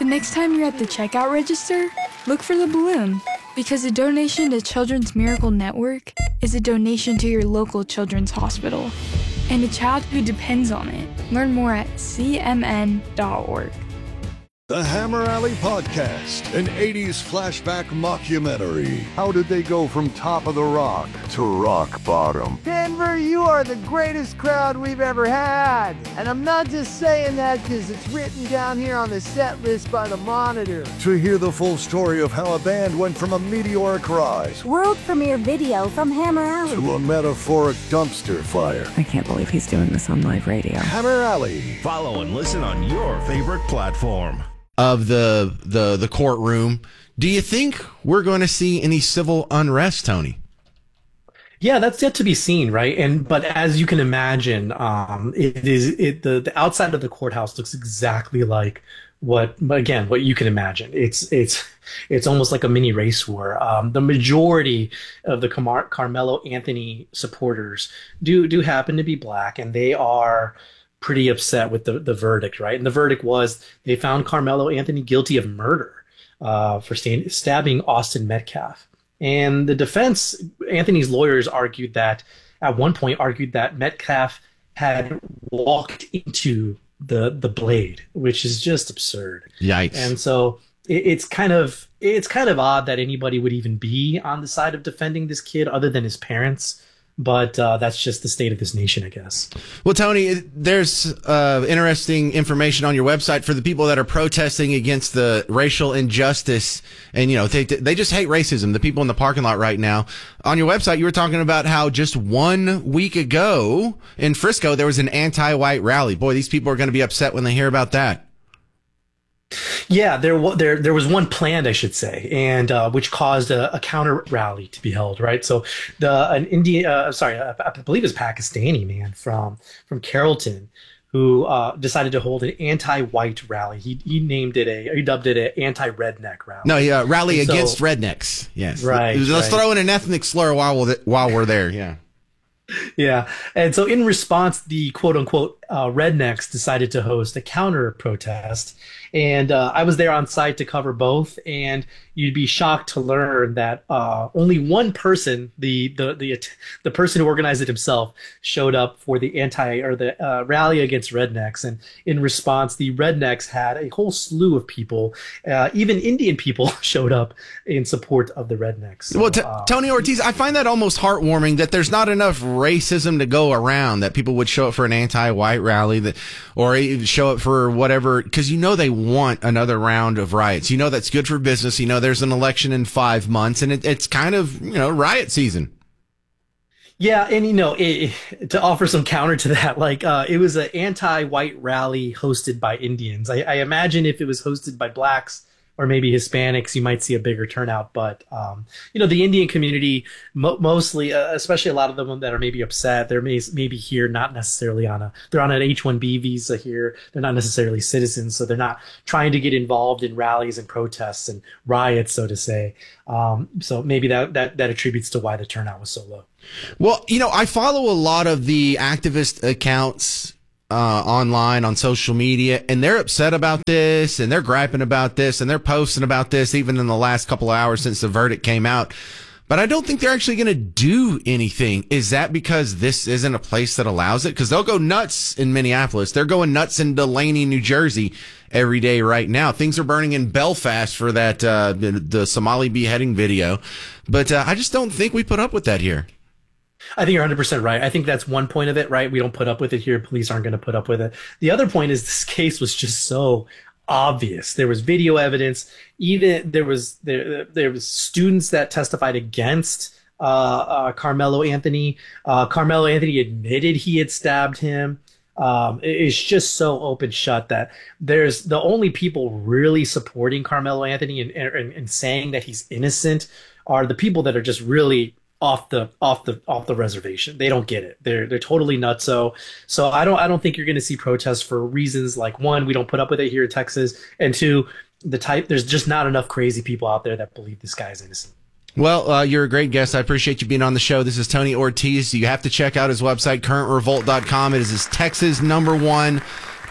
The next time you're at the checkout register, look for the balloon, because a donation to Children's Miracle Network is a donation to your local children's hospital and a child who depends on it. Learn more at cmn.org. The Hammer Alley Podcast, an 80s flashback mockumentary. How did they go from top of the rock to rock bottom? Denver, you are the greatest crowd we've ever had. And I'm not just saying that because it's written down here on the set list by the Monitor. To hear the full story of how a band went from a meteoric rise, world premiere video from Hammer Alley, to a metaphoric dumpster fire. I can't believe he's doing this on live radio. Hammer Alley. Follow and listen on your favorite platform. Of the courtroom. Do you think we're going to see any civil unrest, Tony? Yeah, that's yet to be seen, right? But as you can imagine, the outside of the courthouse looks exactly like what you can imagine. It's almost like a mini race war. The majority of the Carmelo Anthony supporters do happen to be black, and they are pretty upset with the verdict, right? And the verdict was they found Carmelo Anthony guilty of murder for stabbing Austin Metcalf. And the defense, Anthony's lawyers at one point argued that Metcalf had walked into the blade, which is just absurd. Yikes. And so it's kind of odd that anybody would even be on the side of defending this kid other than his parents. But that's just the state of this nation, I guess. Well, Tony, there's interesting information on your website for the people that are protesting against the racial injustice. And, they just hate racism, the people in the parking lot right now. On your website, you were talking about how just 1 week ago in Frisco, there was an anti-white rally. Boy, these people are going to be upset when they hear about that. Yeah, there was one planned, I should say, and which caused a counter rally to be held, right? So I believe it's Pakistani man from Carrollton who decided to hold an anti-white rally. He dubbed it an anti-redneck rally. No, rally against rednecks. Yes, right. Let's throw in an ethnic slur while we're there. Yeah. Yeah. And so in response, the quote unquote rednecks decided to host a counter protest. And I was there on site to cover both. And you'd be shocked to learn that only one person, the person who organized it himself, showed up for the rally against rednecks. And in response, the rednecks had a whole slew of people, even Indian people, showed up in support of the rednecks. So, well, Tony Ortiz, I find that almost heartwarming that there's not enough racism to go around, that people would show up for an anti-white rally or show up for whatever, because they want another round of riots. That's good for business. There's an election in 5 months, and it's kind of riot season. Yeah, and to offer some counter to that, it was an anti-white rally hosted by Indians. I imagine if it was hosted by blacks or maybe Hispanics, you might see a bigger turnout. But, the Indian community, mostly, especially a lot of them that are maybe upset, they're maybe here, not necessarily they're on an H-1B visa here. They're not necessarily citizens, so they're not trying to get involved in rallies and protests and riots, so to say. So maybe that attributes to why the turnout was so low. Well, I follow a lot of the activist accounts online on social media, and they're upset about this, and they're griping about this, and they're posting about this even in the last couple of hours since the verdict came out. But I don't think they're actually going to do anything. Is that because this isn't a place that allows it? Because they'll go nuts in Minneapolis. They're going nuts in Delaney, New Jersey every day right now. Things are burning in Belfast for that the Somali beheading video. But I just don't think we put up with that here. I think you're 100% right. I think that's one point of it, right? We don't put up with it here. Police aren't going to put up with it. The other point is this case was just so obvious. There was video evidence. Even there was students that testified against Carmelo Anthony. Carmelo Anthony admitted he had stabbed him. It's just so open shut that there's the only people really supporting Carmelo Anthony and saying that he's innocent are the people that are just really off the reservation. They don't get it. They're totally nuts. So I don't think you're going to see protests for reasons like, one, we don't put up with it here in Texas, and two, there's just not enough crazy people out there that believe this guy is innocent. Well, you're a great guest. I appreciate you being on the show. This is Tony Ortiz. You have to check out his website, currentrevolt.com. It is his Texas #1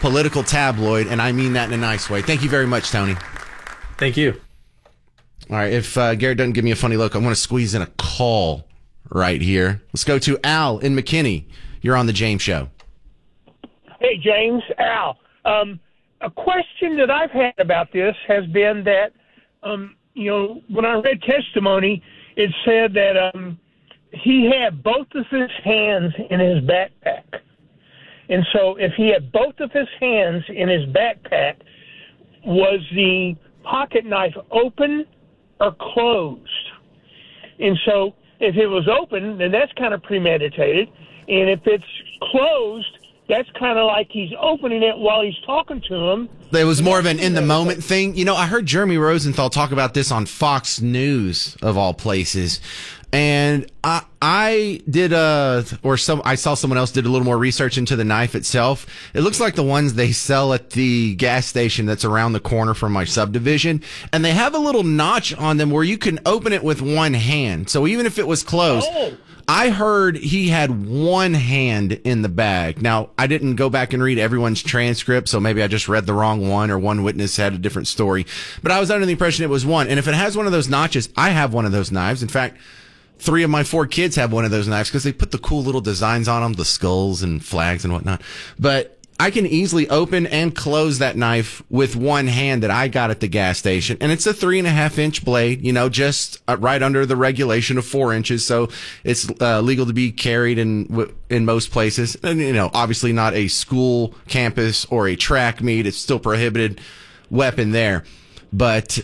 political tabloid, and I mean that in a nice way. Thank you very much, Tony. Thank you. All right, if Garrett doesn't give me a funny look, I'm going to squeeze in a call right here. Let's go to Al in McKinney. You're on the James Show. Hey, James, Al. A question that I've had about this has been that, when I read testimony, it said that he had both of his hands in his backpack. And so if he had both of his hands in his backpack, was the pocket knife open or closed? And so if it was open, then that's kind of premeditated. And if it's closed, that's kind of like he's opening it while he's talking to him. It was more of an in-the-moment thing. You know, I heard Jeremy Rosenthal talk about this on Fox News, of all places. And I saw someone else did a little more research into the knife itself. It looks like the ones they sell at the gas station that's around the corner from my subdivision. And they have a little notch on them where you can open it with one hand. So even if it was closed, I heard he had one hand in the bag. Now, I didn't go back and read everyone's transcript, so maybe I just read the wrong one, or one witness had a different story. But I was under the impression it was one. And if it has one of those notches, I have one of those knives. In fact, 3 of my 4 kids have one of those knives because they put the cool little designs on them, the skulls and flags and whatnot. But I can easily open and close that knife with one hand that I got at the gas station. And it's a 3.5-inch blade, just right under the regulation of 4 inches. So it's legal to be carried in most places. And, obviously not a school campus or a track meet. It's still prohibited weapon there. But,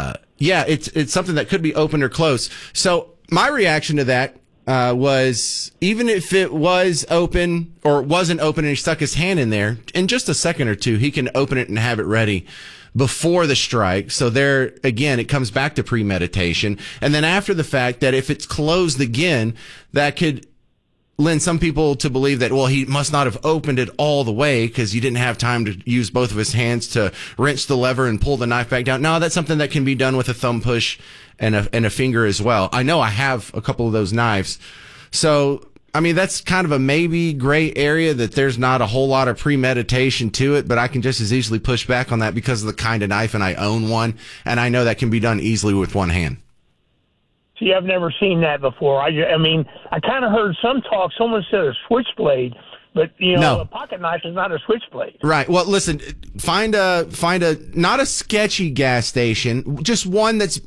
it's something that could be open or closed. So my reaction to that was, even if it was open or wasn't open and he stuck his hand in there, in just a second or two, he can open it and have it ready before the strike. So there, again, it comes back to premeditation. And then after the fact, that if it's closed again, that could lend some people to believe that, well, he must not have opened it all the way because he didn't have time to use both of his hands to wrench the lever and pull the knife back down. No, that's something that can be done with a thumb push and a finger as well. I know I have a couple of those knives. So, that's kind of a maybe gray area, that there's not a whole lot of premeditation to it, but I can just as easily push back on that because of the kind of knife, and I own one, and I know that can be done easily with one hand. See, I've never seen that before. I kind of heard some talk. Someone said a switchblade, but No. A pocket knife is not a switchblade. Right. Well, listen, find a not a sketchy gas station, just one that's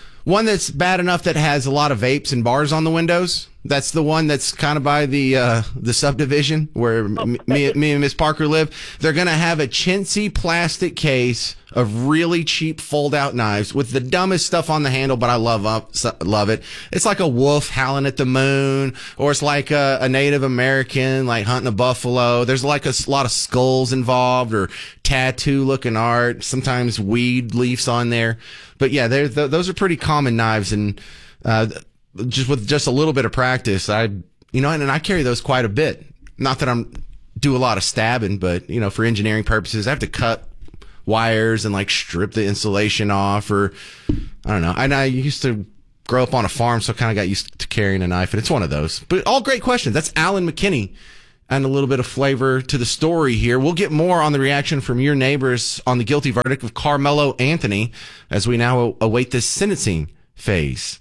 bad enough that has a lot of vapes and bars on the windows. That's the one that's kind of by the subdivision where me and Miss Parker live. They're going to have a chintzy plastic case of really cheap fold-out knives with the dumbest stuff on the handle, but I love it. It's like a wolf howling at the moon, or it's like a Native American like hunting a buffalo. There's like a lot of skulls involved, or tattoo-looking art, sometimes weed leaves on there. But yeah, those are pretty common knives, and just with just a little bit of practice, and I carry those quite a bit. Not that I'm do a lot of stabbing, but for engineering purposes, I have to cut wires and like strip the insulation off, or I don't know. And I used to grow up on a farm, so I kind of got used to carrying a knife, and it's one of those. But all great questions. That's Alan McKinney, and a little bit of flavor to the story here. We'll get more on the reaction from your neighbors on the guilty verdict of Carmelo Anthony as we now await this sentencing phase.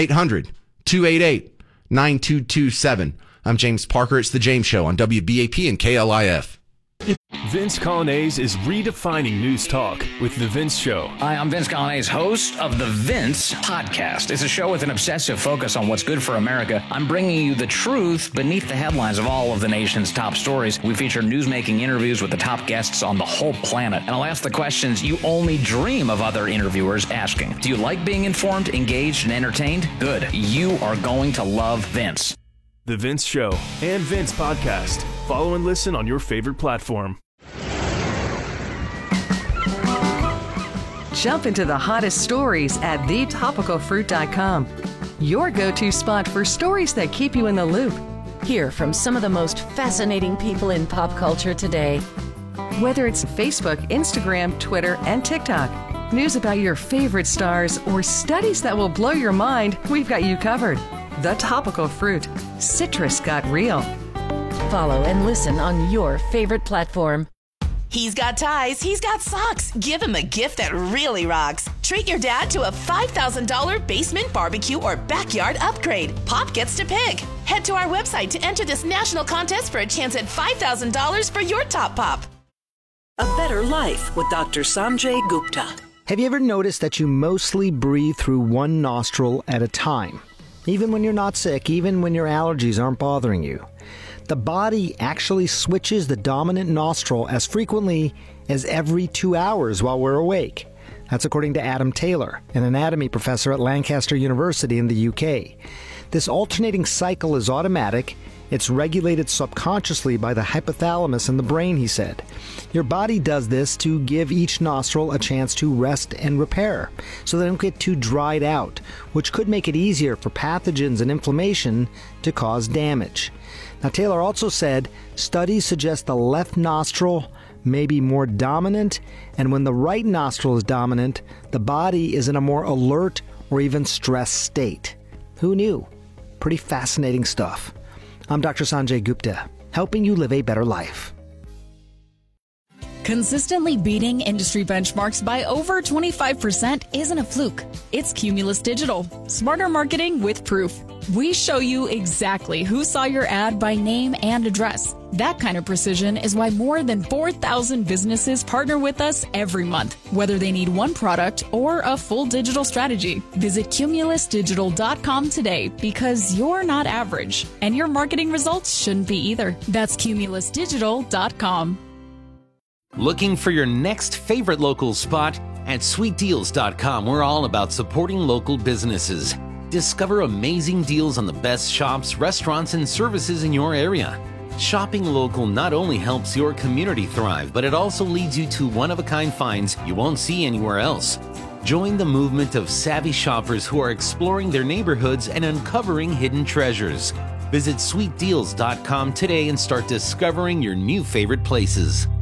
800-288-9227. I'm James Parker. It's The James Show on WBAP and KLIF. Vince Colonnese is redefining news talk with The Vince Show. Hi, I'm Vince Colonnese, host of The Vince Podcast. It's a show with an obsessive focus on what's good for America. I'm bringing you the truth beneath the headlines of all of the nation's top stories. We feature newsmaking interviews with the top guests on the whole planet. And I'll ask the questions you only dream of other interviewers asking. Do you like being informed, engaged, and entertained? Good. You are going to love Vince. The Vince Show and Vince Podcast. Follow and listen on your favorite platform. Jump into the hottest stories at thetopicalfruit.com. Your go-to spot for stories that keep you in the loop. Hear from some of the most fascinating people in pop culture today. Whether it's Facebook, Instagram, Twitter, and TikTok, news about your favorite stars, or studies that will blow your mind, we've got you covered. The Topical Fruit. Citrus got real. Follow and listen on your favorite platform. He's got ties, he's got socks. Give him a gift that really rocks. Treat your dad to a $5,000 basement barbecue or backyard upgrade. Pop gets to pick. Head to our website to enter this national contest for a chance at $5,000 for your top pop. A Better Life with Dr. Sanjay Gupta. Have you ever noticed that you mostly breathe through one nostril at a time? Even when you're not sick, even when your allergies aren't bothering you. The body actually switches the dominant nostril as frequently as every 2 hours while we're awake. That's according to Adam Taylor, an anatomy professor at Lancaster University in the UK. This alternating cycle is automatic. It's regulated subconsciously by the hypothalamus in the brain, he said. Your body does this to give each nostril a chance to rest and repair, so they don't get too dried out, which could make it easier for pathogens and inflammation to cause damage. Now, Taylor also said studies suggest the left nostril may be more dominant, and when the right nostril is dominant, the body is in a more alert or even stressed state. Who knew? Pretty fascinating stuff. I'm Dr. Sanjay Gupta, helping you live a better life. Consistently beating industry benchmarks by over 25% isn't a fluke. It's Cumulus Digital. Smarter marketing with proof. We show you exactly who saw your ad by name and address. That kind of precision is why more than 4,000 businesses partner with us every month, whether they need one product or a full digital strategy. Visit cumulusdigital.com today because you're not average, and your marketing results shouldn't be either. That's cumulusdigital.com. Looking for your next favorite local spot? At sweetdeals.com, we're all about supporting local businesses. Discover amazing deals on the best shops, restaurants, and services in your area. Shopping local not only helps your community thrive, but it also leads you to one-of-a-kind finds you won't see anywhere else. Join the movement of savvy shoppers who are exploring their neighborhoods and uncovering hidden treasures. Visit sweetdeals.com today and start discovering your new favorite places.